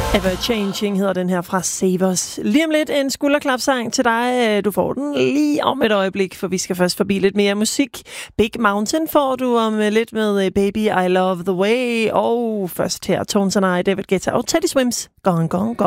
Ever Changing hedder den her fra Savers. Lige om lidt en skulderklapsang til dig. Du får den lige om et øjeblik, for vi skal først forbi lidt mere musik. Big Mountain får du om lidt med Baby I Love the Way. Og først her Tones and I, David Guetta og Teddy Swims. Gone, gone, gone.